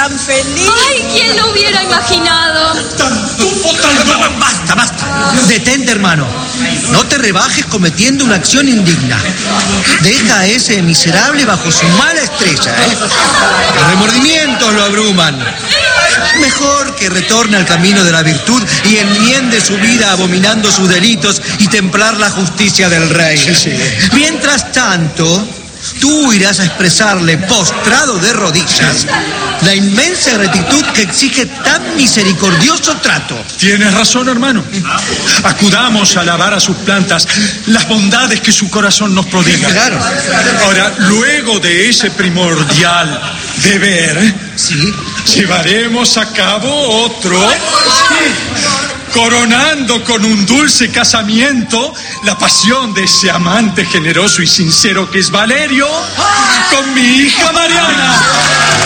tan feliz. ¡Ay, quién lo hubiera imaginado! Basta. Detente, hermano. No te rebajes cometiendo una acción indigna. Deja a ese miserable bajo su mala estrella, ¿eh? Los remordimientos lo abruman. Mejor que retorne al camino de la virtud y enmiende su vida abominando sus delitos y templar la justicia del rey. Sí. Mientras tanto, tú irás a expresarle, postrado de rodillas, la inmensa gratitud que exige tan misericordioso trato. Tienes razón, hermano. Acudamos a alabar a sus plantas las bondades que su corazón nos prodiga. Claro. Ahora, luego de ese primordial deber, Sí. llevaremos a cabo otro, coronando con un dulce casamiento la pasión de ese amante generoso y sincero que es Valerio con mi hija Mariana.